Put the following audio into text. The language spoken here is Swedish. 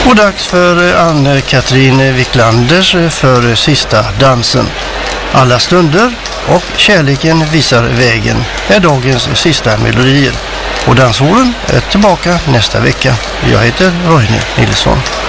Och dags för Ann-Katrin Wiklanders för sista dansen. Alla stunder och kärleken visar vägen är dagens sista melodier. Och dansåren är tillbaka nästa vecka. Jag heter Roine Nilsson.